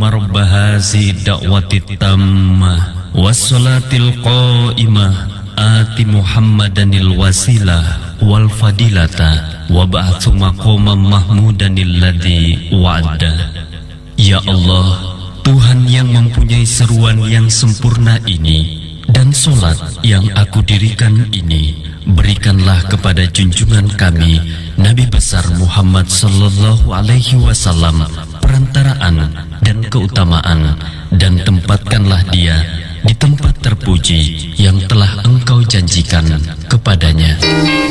رب هذه الدعوة التامة والصلاة القائمة آت محمدا الوسيلة والفضيلة وابعث مقاما محمودا الذي وعده. Ya Allah, Tuhan yang mempunyai seruan yang sempurna ini dan solat yang aku dirikan ini, berikanlah kepada junjungan kami Nabi besar Muhammad sallallahu alaihi wasallam perantaraan dan keutamaan, dan tempatkanlah dia di tempat terpuji yang telah Engkau janjikan kepadanya.